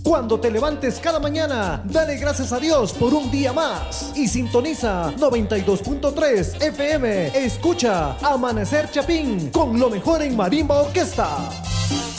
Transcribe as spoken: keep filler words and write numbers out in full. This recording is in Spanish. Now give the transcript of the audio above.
Cuando te levantes cada mañana, dale gracias a Dios por un día más y sintoniza noventa y dos punto tres F M. Escucha Amanecer Chapín con lo mejor en Marimba Orquesta.